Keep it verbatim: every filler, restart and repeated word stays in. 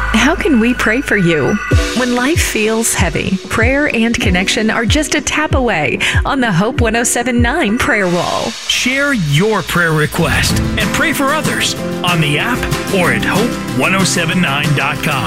How can we pray for you? When life feels heavy, prayer and connection are just a tap away on the Hope one oh seven point nine prayer wall. Share your prayer request and pray for others on the app or at hope one oh seven nine dot com.